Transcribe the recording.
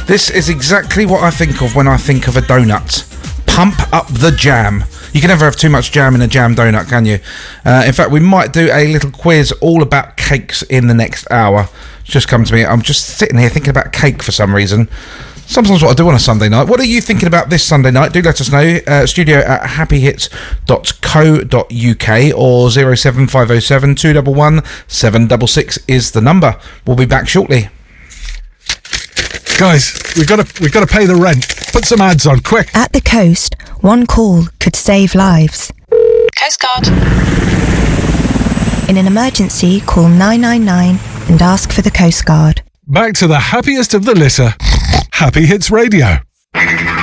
This is exactly what I think of when I think of a donut. Pump up the jam. You can never have too much jam in a jam donut, can you? In fact, we might do a little quiz all about cakes in the next hour. It's just come to me. I'm just sitting here thinking about cake for some reason. Sometimes what I do on a Sunday night. What are you thinking about this Sunday night? Do let us know. Studio at happyhits.co.uk or 07507 211 766 is the number. We'll be back shortly. Guys, we've got to pay the rent. Put some ads on, quick. At the coast, one call could save lives. Coast Guard. In an emergency, call 999 and ask for the Coast Guard. Back to the happiest of the litter. Happy Hits Radio.